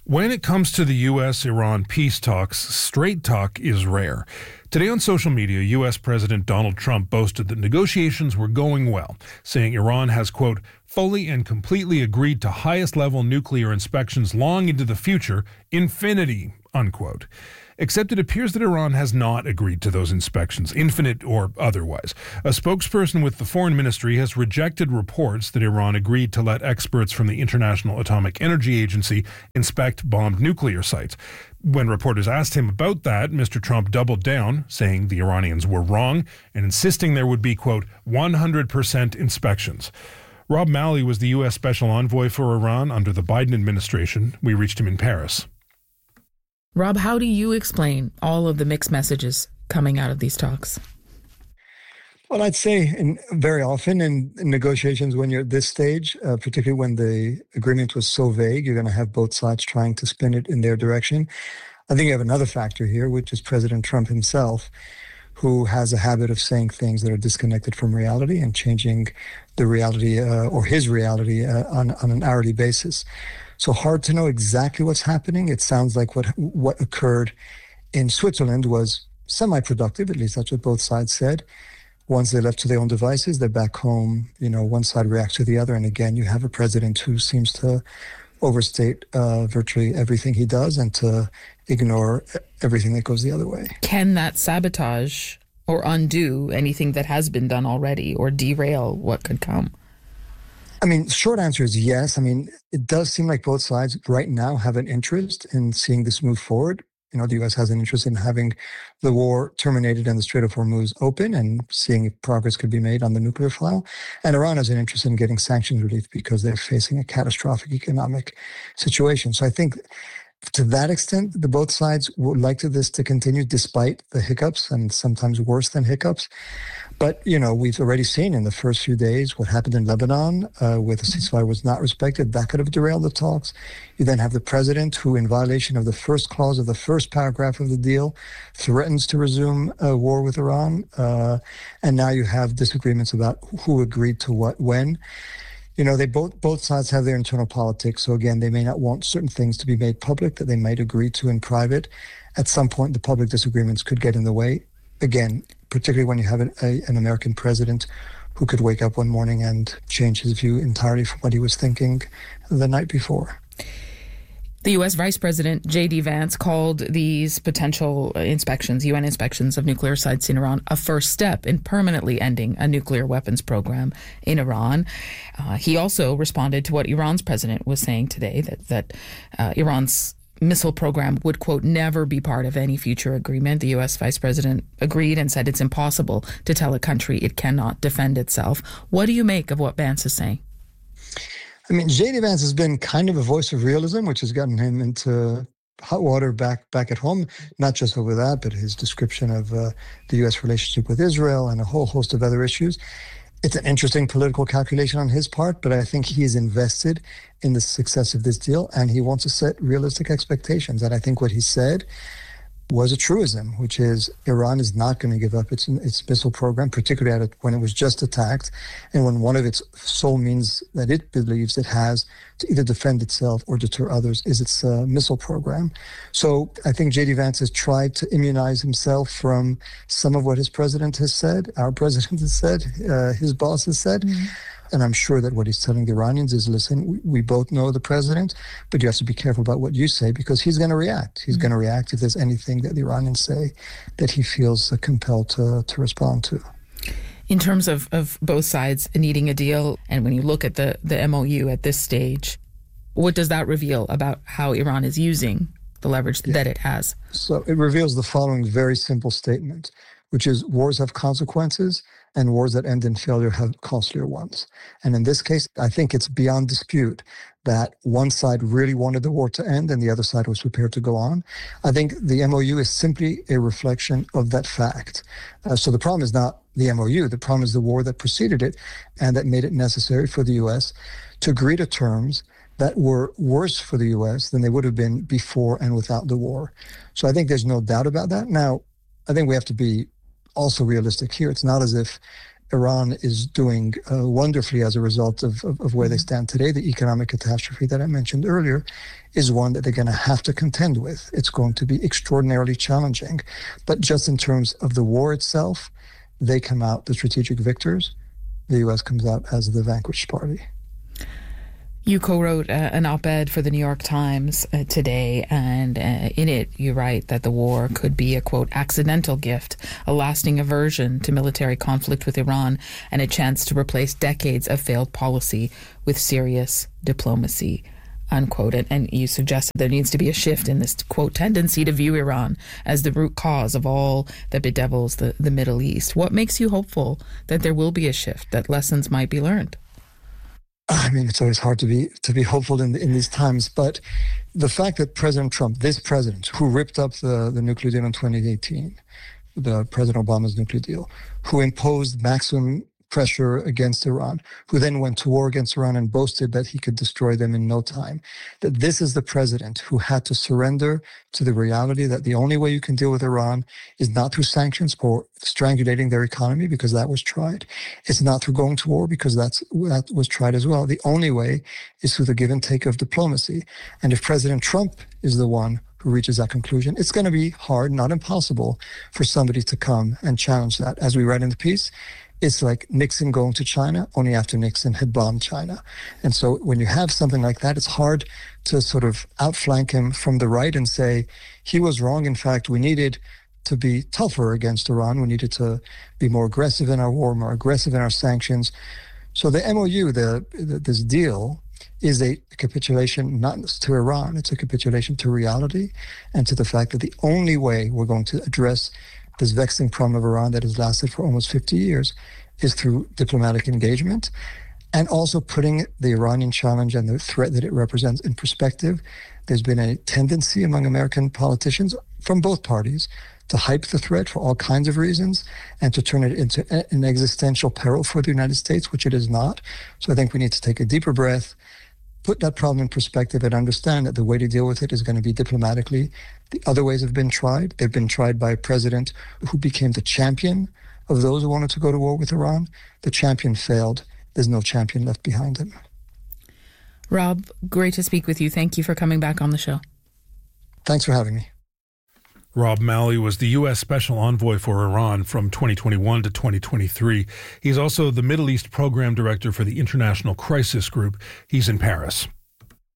When it comes to the U.S.-Iran peace talks, straight talk is rare. Today on social media, U.S. President Donald Trump boasted that negotiations were going well, saying Iran has, quote, fully and completely agreed to highest-level nuclear inspections long into the future, infinity, unquote. Except it appears that Iran has not agreed to those inspections, infinite or otherwise. A spokesperson with the Foreign Ministry has rejected reports that Iran agreed to let experts from the International Atomic Energy Agency inspect bombed nuclear sites. When reporters asked him about that, Mr. Trump doubled down, saying the Iranians were wrong and insisting there would be, quote, 100% inspections. Rob Malley was the U.S. Special Envoy for Iran under the Biden administration. We reached him in Paris. Rob, how do you explain all of the mixed messages coming out of these talks? Well, I'd say very often in negotiations when you're at this stage, particularly when the agreement was so vague, you're going to have both sides trying to spin it in their direction. I think you have another factor here, which is President Trump himself, who has a habit of saying things that are disconnected from reality and changing the reality or his reality on an hourly basis. So hard to know exactly what's happening. It sounds like what occurred in Switzerland was semi-productive, at least that's what both sides said. Once they left to their own devices, they're back home. One side reacts to the other. And again, you have a president who seems to overstate virtually everything he does and to ignore everything that goes the other way. Can that sabotage or undo anything that has been done already or derail what could come? I mean, short answer is yes. I mean, it does seem like both sides right now have an interest in seeing this move forward. The U.S. has an interest in having the war terminated and the Strait of Hormuz open and seeing if progress could be made on the nuclear file. And Iran has an interest in getting sanctions relief because they're facing a catastrophic economic situation. So I think to that extent, both sides would like this to continue despite the hiccups and sometimes worse than hiccups. But, we've already seen in the first few days what happened in Lebanon, where the ceasefire was not respected. That could have derailed the talks. You then have the president who, in violation of the first clause of the first paragraph of the deal, threatens to resume a war with Iran. And now you have disagreements about who agreed to what when. They both sides have their internal politics. So again, they may not want certain things to be made public that they might agree to in private. At some point, the public disagreements could get in the way. Again, particularly when you have an American president who could wake up one morning and change his view entirely from what he was thinking the night before. The U.S. Vice President J.D. Vance called these potential inspections, UN inspections of nuclear sites in Iran, a first step in permanently ending a nuclear weapons program in Iran. He also responded to what Iran's president was saying today, that Iran's missile program would, quote, never be part of any future agreement. The U.S. Vice President agreed and said it's impossible to tell a country it cannot defend itself. What do you make of what Vance is saying? I mean, J.D. Vance has been kind of a voice of realism, which has gotten him into hot water back at home, not just over that, but his description of the U.S. relationship with Israel and a whole host of other issues. It's an interesting political calculation on his part, but I think he is invested in the success of this deal, and he wants to set realistic expectations. And I think what he said was a truism, which is Iran is not going to give up its missile program, particularly when it was just attacked, and when one of its sole means that it believes it has to either defend itself or deter others is its missile program. So I think J.D. Vance has tried to immunize himself from some of what his president has said, our president has said, his boss has said. Mm-hmm. And I'm sure that what he's telling the Iranians is, listen, we both know the president, but you have to be careful about what you say because he's going to react. He's going to react if there's anything that the Iranians say that he feels compelled to respond to. In terms of both sides needing a deal, and when you look at the MOU at this stage, what does that reveal about how Iran is using the leverage that it has? So it reveals the following very simple statement, which is wars have consequences and wars that end in failure have costlier ones. And in this case, I think it's beyond dispute that one side really wanted the war to end and the other side was prepared to go on. I think the MOU is simply a reflection of that fact. So the problem is not the MOU. The problem is the war that preceded it and that made it necessary for the U.S. to agree to terms that were worse for the U.S. than they would have been before and without the war. So I think there's no doubt about that. Now, I think we have to be also realistic here. It's not as if Iran is doing wonderfully as a result of where they stand today. The economic catastrophe that I mentioned earlier is one that they're going to have to contend with. It's going to be extraordinarily challenging. But just in terms of the war itself, they come out the strategic victors. The U.S. comes out as the vanquished party. You co-wrote an op-ed for the New York Times today, and in it you write that the war could be a, quote, accidental gift, a lasting aversion to military conflict with Iran, and a chance to replace decades of failed policy with serious diplomacy, unquote. And you suggested there needs to be a shift in this, quote, tendency to view Iran as the root cause of all that bedevils the Middle East. What makes you hopeful that there will be a shift, that lessons might be learned? I mean, it's always hard to be hopeful in these times, but the fact that President Trump, this president who ripped up the nuclear deal in 2018, the President Obama's nuclear deal, who imposed maximum pressure against Iran, who then went to war against Iran and boasted that he could destroy them in no time, that this is the president who had to surrender to the reality that the only way you can deal with Iran is not through sanctions or strangulating their economy, because that was tried. It's not through going to war, because that was tried as well. The only way is through the give and take of diplomacy. And if President Trump is the one who reaches that conclusion, it's going to be hard, not impossible, for somebody to come and challenge that. As we write in the piece, it's like Nixon going to China only after Nixon had bombed China. And so when you have something like that, it's hard to sort of outflank him from the right and say, he was wrong. In fact, we needed to be tougher against Iran. We needed to be more aggressive in our war, more aggressive in our sanctions. So the MOU, this deal, is a capitulation not to Iran, it's a capitulation to reality and to the fact that the only way we're going to address this vexing problem of Iran that has lasted for almost 50 years is through diplomatic engagement, and also putting the Iranian challenge and the threat that it represents in perspective. There's been a tendency among American politicians from both parties to hype the threat for all kinds of reasons and to turn it into an existential peril for the United States, which it is not. So I think we need to take a deeper breath, put that problem in perspective, and understand that the way to deal with it is going to be diplomatically. The other ways have been tried. They've been tried by a president who became the champion of those who wanted to go to war with Iran. The champion failed. There's no champion left behind him. Rob, great to speak with you. Thank you for coming back on the show. Thanks for having me. Rob Malley was the U.S. Special Envoy for Iran from 2021 to 2023. He's also the Middle East Program Director for the International Crisis Group. He's in Paris.